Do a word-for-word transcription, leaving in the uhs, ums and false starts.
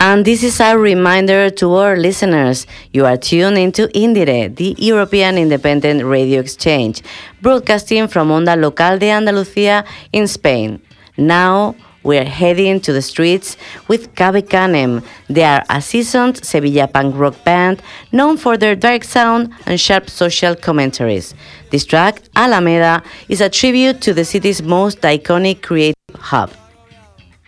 And this is a reminder to our listeners. You are tuned into Indire, the European Independent Radio Exchange, broadcasting from Onda Local de Andalucía in Spain. Now, we're heading to the streets with Cabe Canem. They are a seasoned Sevilla punk rock band known for their dark sound and sharp social commentaries. This track, Alameda, is a tribute to the city's most iconic creative hub.